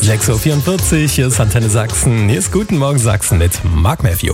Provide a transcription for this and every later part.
6.44 Uhr, hier ist Antenne Sachsen. Hier ist Guten Morgen Sachsen mit Mark Matthew.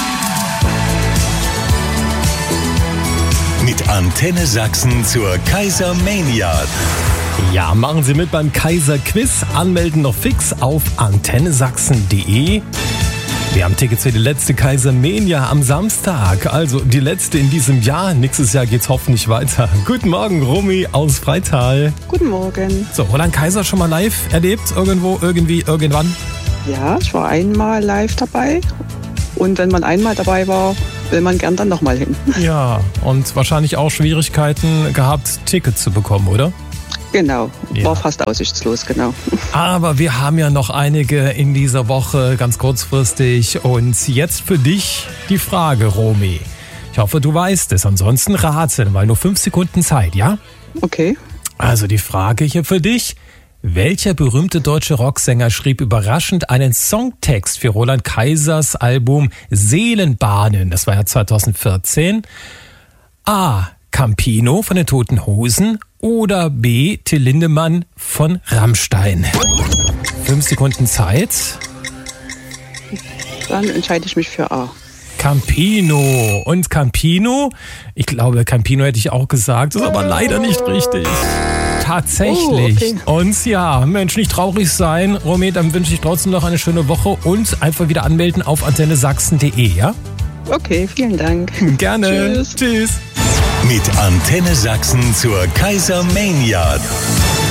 Mit Antenne Sachsen zur Kaisermania. Ja, machen Sie mit beim Kaiser-Quiz. Anmelden noch fix auf antennesachsen.de. Wir haben Tickets für die letzte Kaisermania am Samstag. Also die letzte in diesem Jahr. Nächstes Jahr geht's hoffentlich weiter. Guten Morgen, Romy aus Freital. Guten Morgen. So, Roland Kaiser schon mal live erlebt? Irgendwo, irgendwie, irgendwann? Ja, ich war einmal live dabei. Und wenn man einmal dabei war, will man gern dann nochmal hin. Ja, und wahrscheinlich auch Schwierigkeiten gehabt, Tickets zu bekommen, oder? Genau, Ja. war fast aussichtslos, genau. Aber wir haben ja noch einige in dieser Woche, ganz kurzfristig. Und jetzt für dich die Frage, Romy. Ich hoffe, du weißt es. Ansonsten raten, weil nur 5 Sekunden Zeit, ja? Okay. Also die Frage hier für dich. Welcher berühmte deutsche Rocksänger schrieb überraschend einen Songtext für Roland Kaisers Album Seelenbahnen? Das war ja 2014. A. Campino von den Toten Hosen oder B. Till Lindemann von Rammstein? 5 Sekunden Zeit. Dann entscheide ich mich für A. Campino. Und Campino, ich glaube, Campino hätte ich auch gesagt, ist aber leider nicht richtig. Tatsächlich. Oh, okay. Und ja, Mensch, nicht traurig sein. Romy, dann wünsche ich trotzdem noch eine schöne Woche und einfach wieder anmelden auf antennesachsen.de, ja? Okay, vielen Dank. Gerne. Tschüss. Tschüss. Mit Antenne Sachsen zur Kaisermania.